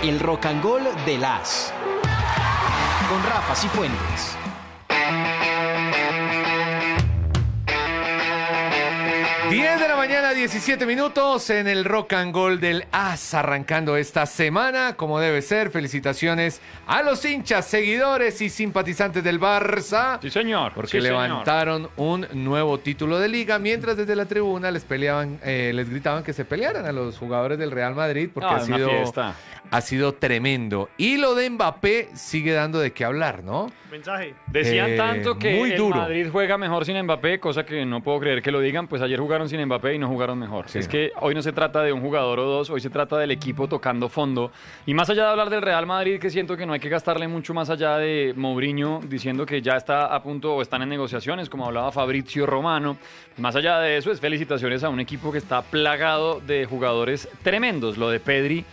El Rock and Roll de las con Rafa Cifuentes. Diez de la mañana, 17 minutos en el Rock and Roll del AS, arrancando esta semana como debe ser. Felicitaciones a los hinchas, seguidores y simpatizantes del Barça. Sí, señor. Porque sí, levantaron un nuevo título de liga, mientras desde la tribuna les gritaban que se pelearan a los jugadores del Real Madrid, porque ha sido tremendo. Y lo de Mbappé sigue dando de qué hablar, ¿no? Mensaje. Decían tanto que muy duro. Madrid juega mejor sin Mbappé, cosa que no puedo creer que lo digan, pues ayer jugaron sin Mbappé y no jugaron mejor. Sí, es que hoy no se trata de un jugador o dos, hoy se trata del equipo tocando fondo. Y más allá de hablar del Real Madrid, que siento que no hay que gastarle mucho más allá de Mourinho diciendo que ya está a punto o están en negociaciones, como hablaba Fabrizio Romano. Más allá de eso, es felicitaciones a un equipo que está plagado de jugadores tremendos. Lo de Pedri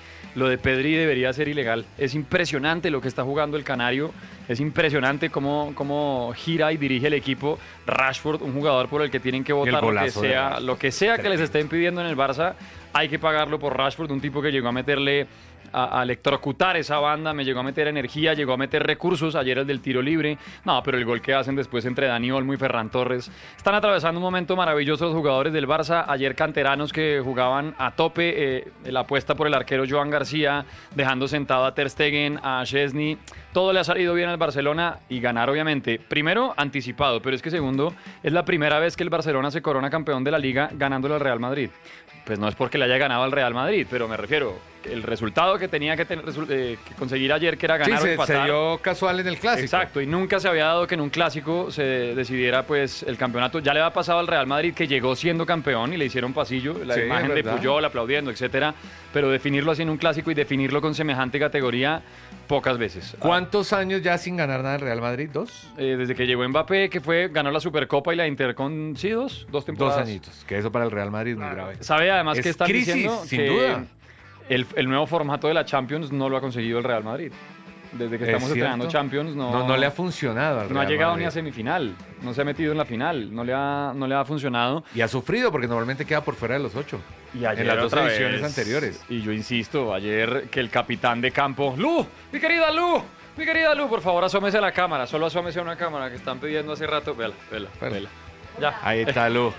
debería ser ilegal. Es impresionante lo que está jugando el Canario. Es impresionante cómo gira y dirige el equipo. Rashford, un jugador por el que tienen que votar lo que sea que les estén pidiendo en el Barça. Hay que pagarlo por Rashford, un tipo que llegó a meterle a electrocutar esa banda, me llegó a meter energía, llegó a meter recursos, ayer el del tiro libre, no, pero el gol que hacen después entre Dani Olmo y Ferran Torres, están atravesando un momento maravilloso los jugadores del Barça, ayer canteranos que jugaban a tope, la apuesta por el arquero Joan García, dejando sentado a Ter Stegen, a Szczesny, todo le ha salido bien al Barcelona y ganar obviamente, primero anticipado, pero es que segundo, es la primera vez que el Barcelona se corona campeón de la Liga ganándole al Real Madrid. Pues no es porque le haya ganado al Real Madrid, pero me refiero, el resultado que tenía que conseguir ayer, que era ganar o empatar. Se dio casual en el Clásico. Exacto, y nunca se había dado que en un Clásico se decidiera pues el campeonato. Ya le había pasado al Real Madrid, que llegó siendo campeón y le hicieron pasillo, la imagen de Puyol aplaudiendo, etcétera, pero definirlo así en un Clásico y definirlo con semejante categoría, pocas veces. ¿Cuántos años ya sin ganar nada el Real Madrid? ¿2? Desde que llegó Mbappé, que ganó la Supercopa y la Inter con, sí, dos temporadas. 2 añitos, que eso para el Real Madrid es muy grave. ¿Sabe además que están crisis, diciendo sin que duda. El nuevo formato de la Champions no lo ha conseguido el Real Madrid? Desde que estamos estrenando Champions no le ha funcionado al Real no ha llegado Madrid. Ni a semifinal, no se ha metido en la final, no le ha funcionado. Y ha sufrido porque normalmente queda por fuera de los 8. Y ayer en las 2 ediciones vez, anteriores. Y yo insisto, ayer que el capitán de campo, ¡Lu! ¡Mi querida Lu! Por favor, asómese a la cámara, solo asómese a una cámara que están pidiendo hace rato. Vela. Ya. Ahí está Lu.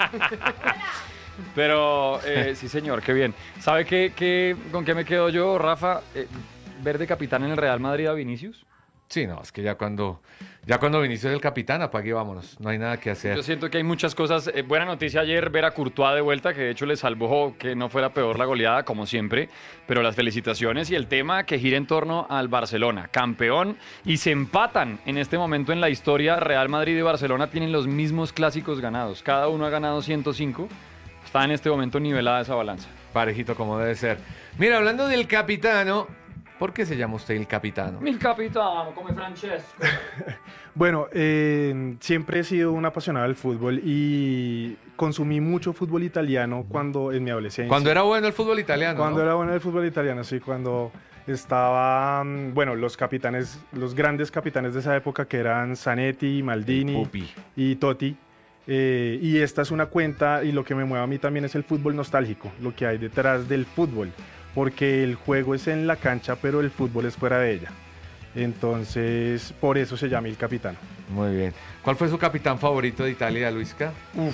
Pero, sí señor, qué bien. ¿Sabe con qué me quedo yo, Rafa? ¿Ver de capitán en el Real Madrid a Vinicius? Sí, no, es que ya cuando Vinicius es el capitán, apague y vámonos. No hay nada que hacer. Yo siento que hay muchas cosas. Buena noticia ayer ver a Courtois de vuelta, que de hecho le salvó que no fuera peor la goleada, como siempre. Pero las felicitaciones y el tema que gira en torno al Barcelona. Campeón y se empatan en este momento en la historia. Real Madrid y Barcelona tienen los mismos clásicos ganados. Cada uno ha ganado 105. Está en este momento nivelada esa balanza. Parejito como debe ser. Mira, hablando del capitano, ¿por qué se llama usted el capitano? Mi capitano, come Francesco. Bueno, siempre he sido un apasionado del fútbol y consumí mucho fútbol italiano en mi adolescencia. Cuando era bueno el fútbol italiano, Cuando ¿no? era bueno el fútbol italiano, sí, cuando estaban, los grandes capitanes de esa época que eran Zanetti, Maldini y Totti. Y esta es una cuenta y lo que me mueve a mí también es el fútbol nostálgico, lo que hay detrás del fútbol, porque el juego es en la cancha, pero el fútbol es fuera de ella. Entonces, por eso se llama el capitano. Muy bien. ¿Cuál fue su capitán favorito de Italia, Luisca?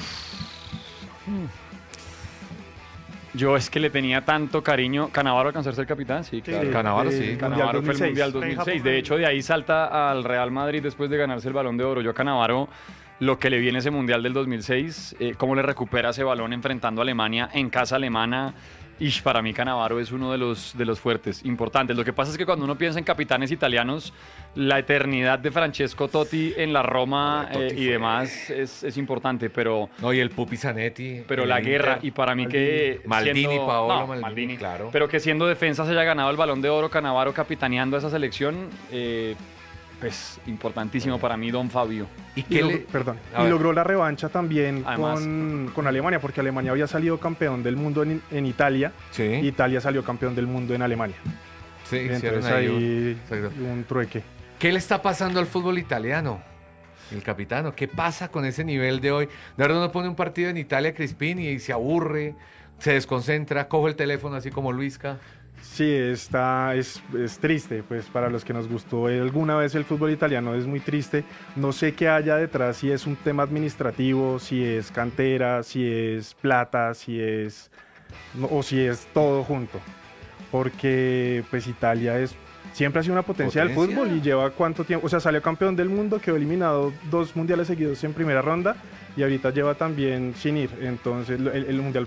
Yo es que le tenía tanto cariño. ¿Cannavaro alcanzó a ser capitán? Sí, claro. Cannavaro, sí. Cannavaro fue el Mundial 2006. De hecho, de ahí salta al Real Madrid después de ganarse el Balón de Oro. Yo a Cannavaro, lo que le viene ese Mundial del 2006, cómo le recupera ese balón enfrentando a Alemania en casa alemana. Y para mí Cannavaro es uno de los fuertes, importantes. Lo que pasa es que cuando uno piensa en capitanes italianos, la eternidad de Francesco Totti en la Roma y demás es importante, pero... No, y el Pupi Zanetti. Pero la guerra, y para mí que... Maldini, Paolo Maldini, Maldini, claro. Pero que siendo defensa se haya ganado el Balón de Oro, Cannavaro capitaneando a esa selección, pues importantísimo para mí, don Fabio. Y logró la revancha también con Alemania, porque Alemania había salido campeón del mundo en Italia, sí. Y Italia salió campeón del mundo en Alemania. Sí, entonces ahí un trueque. ¿Qué le está pasando al fútbol italiano? El capitano, ¿qué pasa con ese nivel de hoy? De verdad uno pone un partido en Italia, Crispín, y se aburre. se desconcentra, cojo el teléfono así como Luisca. Sí, es triste, pues para los que nos gustó alguna vez el fútbol italiano es muy triste. No sé qué haya detrás, si es un tema administrativo, si es cantera, si es plata, o si es todo junto. Porque pues Italia siempre ha sido una potencia del fútbol y lleva cuánto tiempo, o sea, salió campeón del mundo, quedó eliminado 2 mundiales seguidos en primera ronda y ahorita lleva también sin ir. Entonces el mundial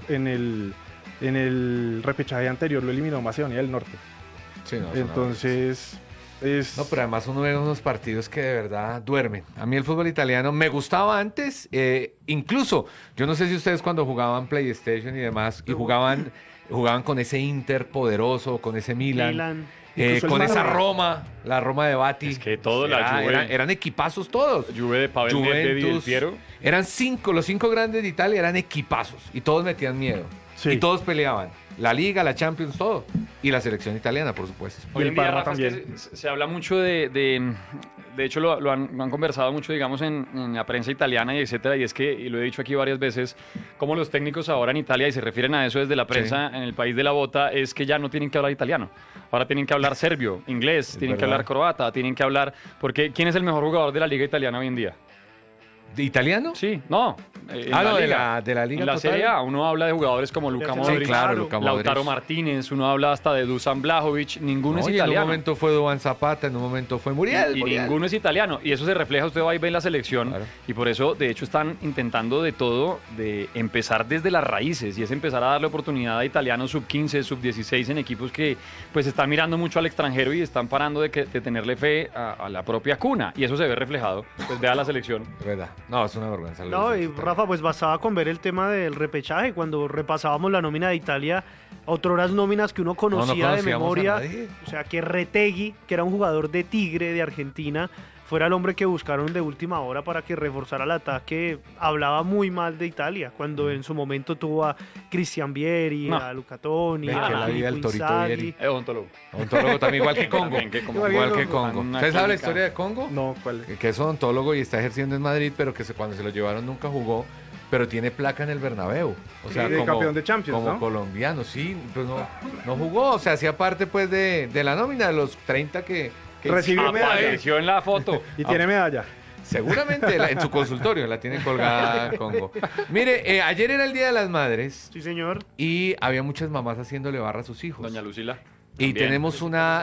en el repechaje anterior lo eliminó Macedonia del Norte. Sí, no, entonces No, pero además uno ve unos partidos que de verdad duermen. A mí el fútbol italiano me gustaba antes, incluso, yo no sé si ustedes cuando jugaban PlayStation y demás, y jugaban con ese Inter poderoso, con ese Milan. Con esa Roma, la Roma de Batti. Es que todos la Juve. Eran equipazos todos. Juve de Pavel Nedved y Del Piero. Eran los 5 grandes de Italia eran equipazos y todos metían miedo. Sí. Y todos peleaban. La Liga, la Champions, todo. Y la selección italiana, por supuesto. Hoy en día, Rafa, también. Es que se habla mucho de hecho, lo han conversado mucho, digamos, en la prensa italiana y etcétera, y es que, y lo he dicho aquí varias veces, como los técnicos ahora en Italia, y se refieren a eso desde la prensa en el país de la bota, es que ya no tienen que hablar italiano. Ahora tienen que hablar serbio, inglés, tienen que hablar croata, tienen que hablar... Porque ¿quién es el mejor jugador de la Liga italiana hoy en día? ¿De italiano? Sí, no. De la Liga. En la Serie A uno habla de jugadores como Luka Modric, sí, claro, Luka Modric, Lautaro Martínez, uno habla hasta de Dusan Vlahovic, ninguno es italiano. En un momento fue Duván Zapata, en un momento fue Muriel. Y ninguno es italiano. Y eso se refleja, usted va y ve en la selección. Claro. Y por eso, de hecho, están intentando de todo, de empezar desde las raíces. Y es empezar a darle oportunidad a italianos sub-15, sub-16 en equipos que pues están mirando mucho al extranjero y están parando de tenerle fe a la propia cuna. Y eso se ve reflejado. Pues vea la selección. Es verdad. No, es una vergüenza. No, y Rafa, pues bastaba con ver el tema del repechaje. Cuando repasábamos la nómina de Italia, otroras nóminas que uno conocía de memoria. O sea, que Retegui, que era un jugador de Tigre de Argentina, fuera el hombre que buscaron de última hora para que reforzara el ataque. Hablaba muy mal de Italia, cuando en su momento tuvo a Cristian Vieri, a Luca Toni, a Filippo Inzaghi. Odontólogo. Odontólogo también, igual que Congo. Igual que Congo. ¿Usted sabe la historia de Congo? No, ¿cuál? Que es odontólogo y está ejerciendo en Madrid, pero que cuando se lo llevaron nunca jugó, pero tiene placa en el Bernabéu. O sea, como campeón de Champions, como colombiano, sí, pues no jugó. O sea, hacía parte pues de la nómina de los 30 que recibió medalla. Apareció en la foto. Y tiene medalla. Seguramente en su consultorio la tiene colgada Congo. Mire, ayer era el Día de las Madres. Sí, señor. Y había muchas mamás haciéndole barra a sus hijos. Doña Lucila. Y tenemos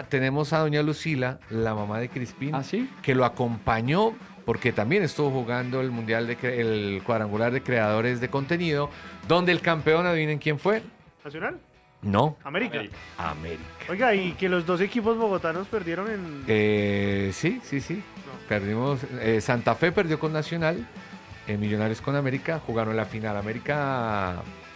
a doña Lucila, la mamá de Crispín, ¿sí? Que lo acompañó porque también estuvo jugando el el cuadrangular de creadores de contenido, donde el campeón, adivinen quién fue. ¿Nacional? No. América. Oiga, y que los 2 equipos bogotanos perdieron en... Sí. No. Perdimos. Santa Fe perdió con Nacional, Millonarios con América, jugaron la final América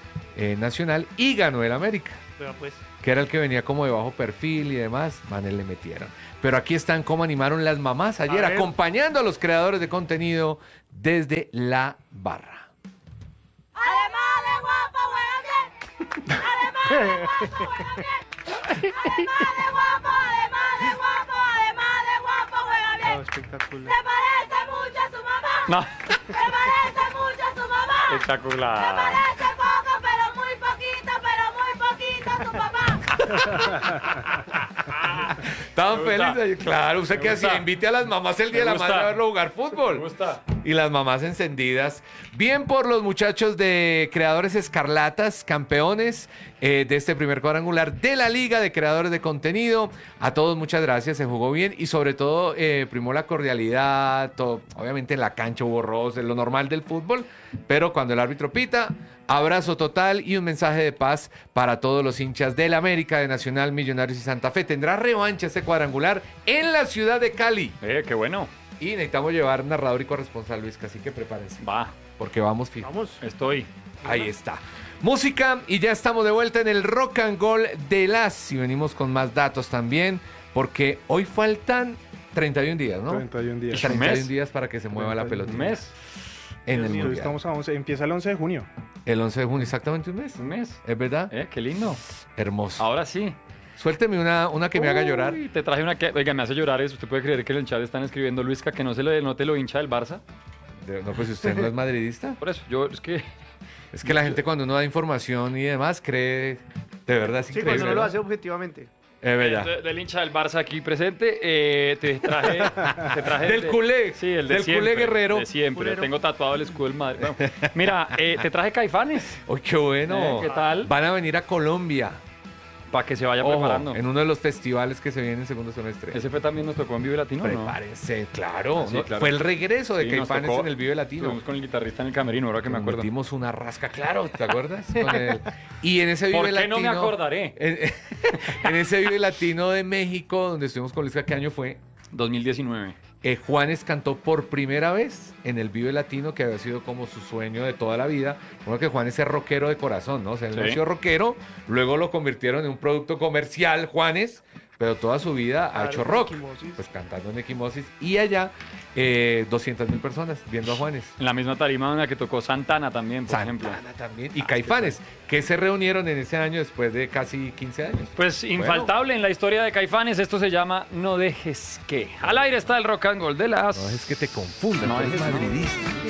Nacional y ganó el América. Pero pues... Que era el que venía como de bajo perfil y demás, le metieron. Pero aquí están cómo animaron las mamás ayer, acompañando a los creadores de contenido desde la barra. Además de guapo, juega bien. Además de guapo, juega bien. Además de guapo, juega bien. Espectacular. Se parece mucho a su mamá. No. Se parece mucho a su mamá. Espectacular. Se parece poco, pero muy poquito a su papá. Estaban felices. Claro, ¿usted qué hacía? Invite a las mamás el Día de la Madre a verlo jugar fútbol. Me gusta. Y las mamás encendidas. Bien por los muchachos de Creadores Escarlatas, campeones de este primer cuadrangular de la Liga de Creadores de Contenido. A todos muchas gracias, se jugó bien y sobre todo primó la cordialidad. Todo. Obviamente en la cancha hubo roces, lo normal del fútbol, pero cuando el árbitro pita, abrazo total y un mensaje de paz para todos los hinchas del América, de Nacional, Millonarios y Santa Fe. Tendrá revancha este cuadrangular en la ciudad de Cali. Qué bueno. Y necesitamos llevar narrador y corresponsal, Luis, así que prepárense. Va. Porque vamos fijo. Vamos. Estoy. Ahí está. Música y ya estamos de vuelta en el Rock and Roll de las. Y venimos con más datos también, porque hoy faltan 31 días, ¿no? 31 días. 31 días para que se mueva la pelota. Un mes. En el mundial. Estamos a 11, empieza el 11 de junio. El 11 de junio, exactamente un mes. Un mes. ¿Es verdad? Qué lindo. Hermoso. Ahora sí. Suélteme una que me haga llorar. Te traje una que, oiga, me hace llorar eso. ¿Usted puede creer que en el chat están escribiendo, Luisca, que no te lo hincha del Barça? No, pues usted no es madridista. Por eso, yo es que Es que la gente cuando uno da información y demás cree, de verdad es increíble. Sí, cuando uno lo hace objetivamente. Es verdad. Del hincha del Barça aquí presente, te traje del culé. Sí, el de del siempre, culé guerrero. De siempre. Culero. Tengo tatuado el escudo del Madrid. Bueno, mira, te traje Caifanes. ¡Uy, qué bueno! ¿Qué tal? Van a venir a Colombia. Para que se vaya Ojo, preparando. en uno de los festivales que se viene en segundo semestre. Ese fue también nos tocó en Vive Latino, ¿no? Prepárense, claro, Sí, ¿no? claro. Fue el regreso de Sí, nos Caifanes tocó. en el Vive Latino. Estuvimos con el guitarrista en el camerino, ahora que me acuerdo. Metimos una rasca, claro, ¿te acuerdas? Y en ese Vive ¿Por qué Latino... no me acordaré? En ese Vive Latino de México, donde estuvimos con Luis, ¿qué año fue? 2019. Juanes cantó por primera vez en el Vive Latino, que había sido como su sueño de toda la vida. Bueno, que Juanes es rockero de corazón, ¿no? O sea, él Sí. nació rockero, luego lo convirtieron en un producto comercial, Juanes, pero toda su vida ha hecho rock. Equimosis. Pues cantando en Equimosis. Y allá, 200.000 personas viendo a Juanes. En la misma tarima en la que tocó Santana también, por ejemplo. Santana también. Y Caifanes, que se reunieron en ese año después de casi 15 años. Pues infaltable en la historia de Caifanes, esto se llama No dejes que. Al aire está el rock and roll de las... No es que te confundas, No tú eres dejes, no. madridista.